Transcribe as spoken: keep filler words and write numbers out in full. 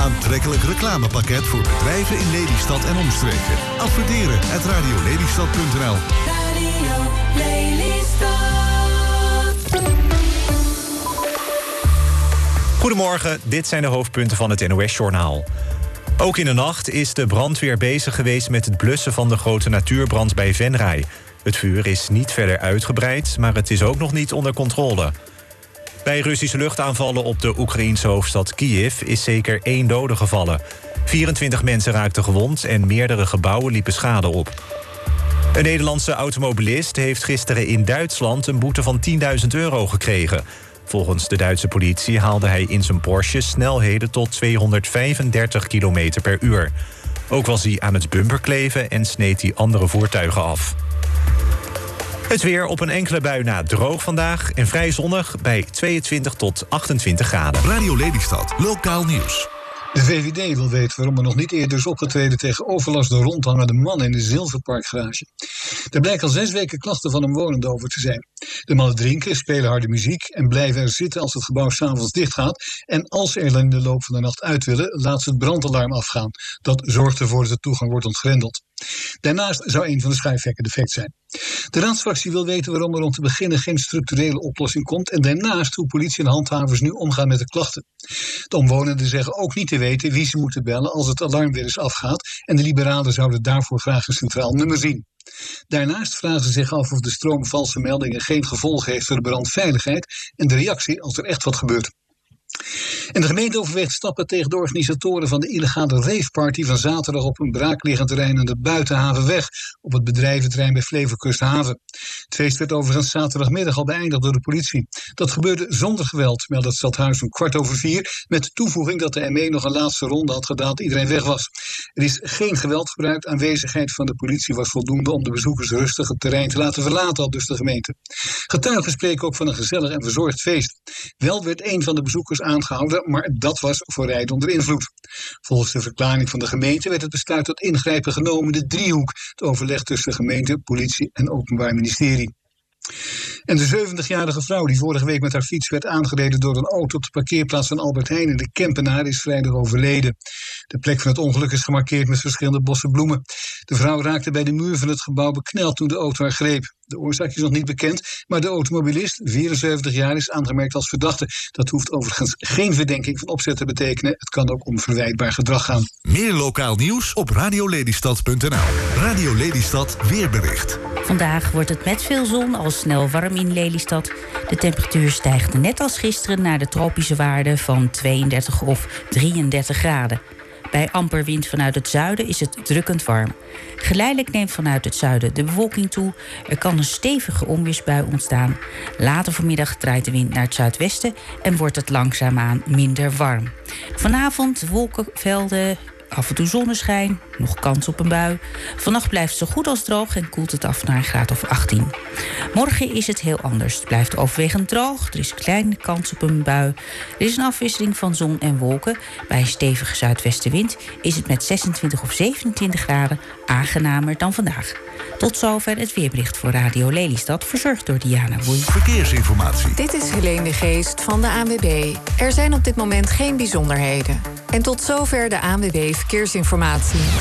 aantrekkelijk reclamepakket voor bedrijven in Lelystad en omstreken. Adverteren at radiolelystad punt n l. Radio Lelystad. Goedemorgen, dit zijn de hoofdpunten van het N O S-journaal. Ook in de nacht is de brandweer bezig geweest met het blussen van de grote natuurbrand bij Venray. Het vuur is niet verder uitgebreid, maar het is ook nog niet onder controle. Bij Russische luchtaanvallen op de Oekraïense hoofdstad Kiev is zeker één dode gevallen. vierentwintig mensen raakten gewond en meerdere gebouwen liepen schade op. Een Nederlandse automobilist heeft gisteren in Duitsland een boete van tienduizend euro gekregen. Volgens de Duitse politie haalde hij in zijn Porsche snelheden tot tweehonderdvijfendertig kilometer per uur. Ook was hij aan het bumperkleven en sneed hij andere voertuigen af. Het weer op een enkele bui na droog vandaag en vrij zonnig bij tweeëntwintig tot achtentwintig graden. Radio Lelystad, lokaal nieuws. De V V D wil weten waarom er nog niet eerder is opgetreden tegen overlast door rondhangende mannen in de Zilverparkgarage. Er blijken al zes weken klachten van omwonenden over te zijn. De mannen drinken, spelen harde muziek en blijven er zitten als het gebouw 's avonds dicht gaat. En als ze er in de loop van de nacht uit willen, laat ze het brandalarm afgaan. Dat zorgt ervoor dat de toegang wordt ontgrendeld. Daarnaast zou een van de schuifhekken defect zijn. De raadsfractie wil weten waarom er om te beginnen geen structurele oplossing komt en daarnaast hoe politie en handhavers nu omgaan met de klachten. De omwonenden zeggen ook niet te weten wie ze moeten bellen als het alarm weer eens afgaat en de liberalen zouden daarvoor graag een centraal nummer zien. Daarnaast vragen ze zich af of de stroom valse meldingen geen gevolgen heeft voor de brandveiligheid en de reactie als er echt wat gebeurt. En de gemeente overweegt stappen tegen de organisatoren van de illegale raveparty van zaterdag op een braakliggend terrein aan de Buitenhavenweg op het bedrijventerrein bij Flevoorkusthaven. Het feest werd overigens zaterdagmiddag al beëindigd door de politie. Dat gebeurde zonder geweld, meldt het stadhuis om kwart over vier, met de toevoeging dat de M E nog een laatste ronde had gedaan dat iedereen weg was. Er is geen geweld gebruikt, aanwezigheid van de politie was voldoende om de bezoekers rustig het terrein te laten verlaten, al dus de gemeente. Getuigen spreken ook van een gezellig en verzorgd feest. Wel werd een van de bezoekers aangehouden, maar dat was voor rijden onder invloed. Volgens de verklaring van de gemeente werd het besluit tot ingrijpen genomen in de driehoek, het overleg tussen gemeente, politie en openbaar ministerie. En de zeventigjarige vrouw die vorige week met haar fiets werd aangereden door een auto op de parkeerplaats van Albert Heijn in de Kempenaar is vrijdag overleden. De plek van het ongeluk is gemarkeerd met verschillende bossen bloemen. De vrouw raakte bij de muur van het gebouw bekneld toen de auto haar greep. De oorzaak is nog niet bekend, maar de automobilist, vierenzeventig jaar, is aangemerkt als verdachte. Dat hoeft overigens geen verdenking van opzet te betekenen. Het kan ook om verwijtbaar gedrag gaan. Meer lokaal nieuws op radiolelystad punt n l. Radio Lelystad weerbericht. Vandaag wordt het met veel zon al snel warm in Lelystad. De temperatuur stijgt net als gisteren naar de tropische waarde van tweeëndertig of drieëndertig graden. Bij amper wind vanuit het zuiden is het drukkend warm. Geleidelijk neemt vanuit het zuiden de bewolking toe. Er kan een stevige onweersbui ontstaan. Later vanmiddag draait de wind naar het zuidwesten en wordt het langzaamaan minder warm. Vanavond wolkenvelden, af en toe zonneschijn, nog kans op een bui. Vannacht blijft het zo goed als droog en koelt het af naar een graad of achttien. Morgen is het heel anders. Het blijft overwegend droog. Er is een kleine kans op een bui. Er is een afwisseling van zon en wolken. Bij een stevige zuidwestenwind is het met zesentwintig of zevenentwintig graden aangenamer dan vandaag. Tot zover het weerbericht voor Radio Lelystad, verzorgd door Diana Woei. Verkeersinformatie. Dit is Helene de Geest van de A N W B. Er zijn op dit moment geen bijzonderheden. En tot zover de A N W B Verkeersinformatie.